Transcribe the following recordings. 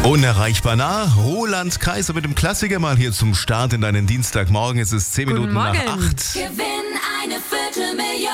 Unerreichbar nah. Roland Kaiser mit dem Klassiker mal hier zum Start in deinen Dienstagmorgen. Es ist 10 Minuten nach 8. Gewinn eine Viertelmillion.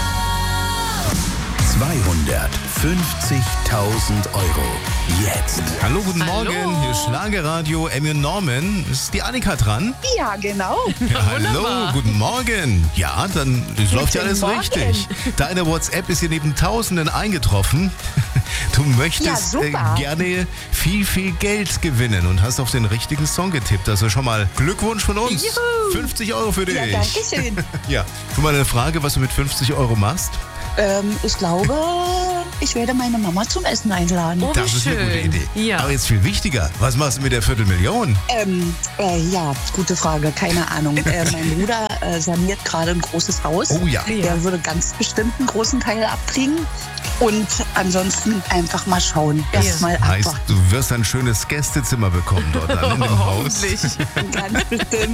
250.000 Euro. Jetzt. Hallo, guten Hallo. Morgen. Hier ist Schlagerradio. Emmy und Norman. Ist die Annika dran? Ja, genau. Ja, hallo, guten Morgen. Ja, dann läuft ja alles Morgen. richtig. Deine WhatsApp ist hier neben Tausenden eingetroffen. Du möchtest Ja, super. gerne viel, viel Geld gewinnen und hast auf den richtigen Song getippt. Also schon mal Glückwunsch von uns. Juhu. 50 Euro für dich. Ja, danke schön. Ja, schon mal eine Frage, was du mit 50 Euro machst? Ich glaube, ich werde meine Mama zum Essen einladen. Oh, Das ist eine gute schön. Idee. Ja. Aber jetzt viel wichtiger, was machst du mit der Viertelmillion? Ja, gute Frage, keine Ahnung. Mein Bruder saniert gerade ein großes Haus. Oh ja. Der würde ganz bestimmt einen großen Teil abkriegen. Und ansonsten einfach mal schauen. Erstmal Heißt, abwarten. du wirst ein schönes Gästezimmer bekommen dort dann in dem Haus. Hoffentlich. Ganz bestimmt.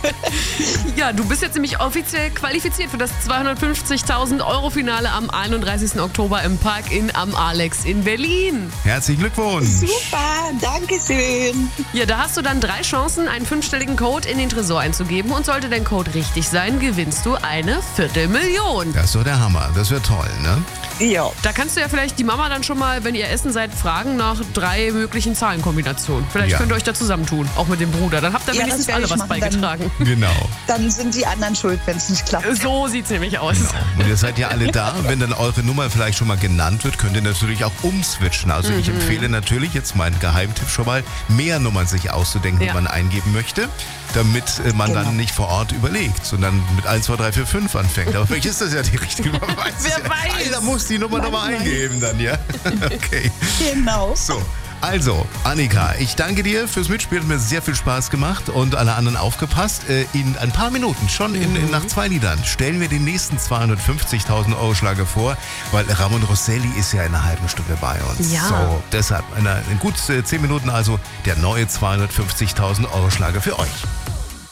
Ja, du bist jetzt nämlich offiziell qualifiziert für das 250.000 Euro Finale am 31. Oktober im Park-In am Alex in Berlin. Herzlichen Glückwunsch. Super, danke schön. Ja, da hast du dann 3 Chancen, einen 5-stelligen Code in den Tresor einzugeben. Und sollte dein Code richtig sein, gewinnst du eine Viertelmillion. Das ist doch der Hammer. Das wird toll, ne? Ja. Da kannst du ja vielleicht die Mama dann schon mal, wenn ihr essen seid, fragen nach 3 möglichen Zahlenkombinationen. Vielleicht Ja. könnt ihr euch da zusammentun, auch mit dem Bruder. Dann habt ihr Ja, wenigstens das werde alle ich was machen, beigetragen. Genau. Dann sind die anderen schuld, wenn es nicht klappt. So sieht's nämlich aus. Und ihr seid ja alle da. Wenn dann eure Nummer vielleicht schon mal genannt wird, könnt ihr natürlich auch umswitchen. Also ich empfehle natürlich, jetzt mein Geheimtipp schon mal, mehr Nummern sich auszudenken, die Ja. man eingeben möchte, damit man Genau. dann nicht vor Ort überlegt, sondern mit 1, 2, 3, 4, 5 anfängt. Aber vielleicht ist das ja die richtige Nummer. Wer weiß. Einer muss die Nummer nochmal eingeben dann, ja? Okay. Genau. So, also, Annika, ich danke dir fürs Mitspielen. Hat mir sehr viel Spaß gemacht und alle anderen aufgepasst. In ein paar Minuten, schon nach 2 Liedern, stellen wir den nächsten 250.000 Euro Schlager vor, weil Ramon Rosselli ist ja in einer halben Stunde bei uns. Ja. So, deshalb in gut 10 Minuten also der neue 250.000 Euro Schlager für euch.